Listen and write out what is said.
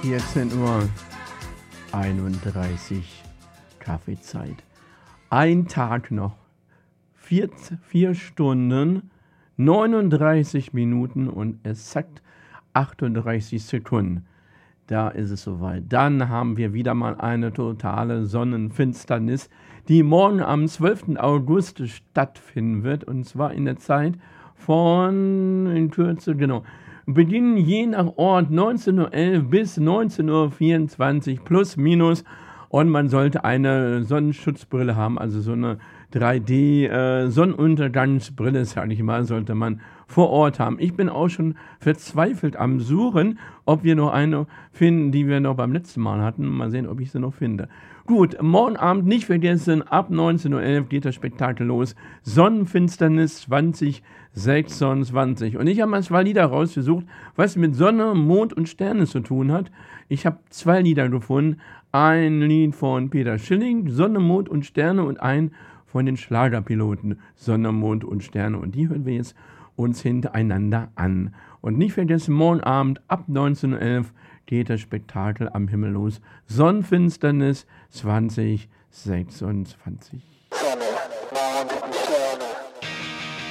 14:31 Uhr, Kaffeezeit. Ein Tag noch, 4 Stunden, 39 Minuten und exakt 38 Sekunden. Da ist es soweit. Dann haben wir wieder mal eine totale Sonnenfinsternis, die morgen am 12. August stattfinden wird. Und zwar in der Zeit von, in Kürze, genau, beginnen je nach Ort 19:11 Uhr bis 19:24 Uhr plus minus. Und man sollte eine Sonnenschutzbrille haben, also so eine 3D-Sonnenuntergangsbrille, sage ich mal, sollte man vor Ort haben. Ich bin auch schon verzweifelt am Suchen, ob wir noch eine finden, die wir noch beim letzten Mal hatten. Mal sehen, ob ich sie noch finde. Gut, morgen Abend nicht vergessen, ab 19:11 Uhr geht das Spektakel los. Sonnenfinsternis 2026. Und ich habe mal 2 Lieder rausgesucht, was mit Sonne, Mond und Sterne zu tun hat. Ich habe 2 Lieder gefunden. Ein Lied von Peter Schilling, Sonne, Mond und Sterne, und ein von den Schlagerpiloten, Sonne, Mond und Sterne. Und die hören wir jetzt uns hintereinander an. Und nicht vergessen, morgen Abend ab 19:11 Uhr geht das Spektakel am Himmel los. Sonnenfinsternis 2026.